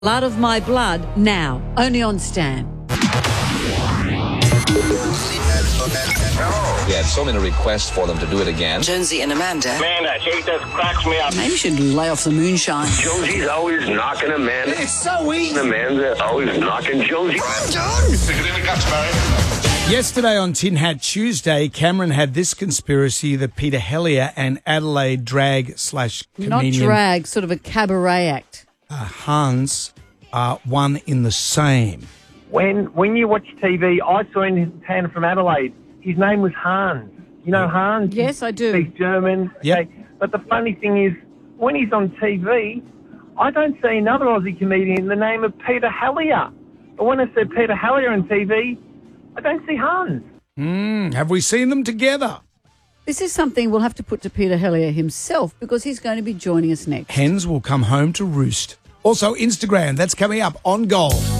Blood of My Blood, now, only on Stan. We had so many requests for them to do it again. Jonesy and Amanda. Man, that shit just cracks me up. Maybe you should lay off the moonshine. Josie's always knocking Amanda. It's so easy. Amanda's always knocking Josie. I'm done. Stick it in the guts, Barry. Yesterday on Tin Hat Tuesday, Cameron had this conspiracy that Peter Hellier and Adelaide drag/comedian Not drag, sort of a cabaret act. Hans are one in the same. When you watch TV, I saw in town from Adelaide. His name was Hans. You know Hans? Yes, I do. He speaks German. Yep. Okay. But the funny thing is, when he's on TV, I don't see another Aussie comedian in the name of Peter Hellier. But when I see Peter Hellier on TV, I don't see Hans. Have we seen them together? This is something we'll have to put to Peter Hellier himself because he's going to be joining us next. Hens will come home to roost. Also, Instagram, that's coming up on Gold.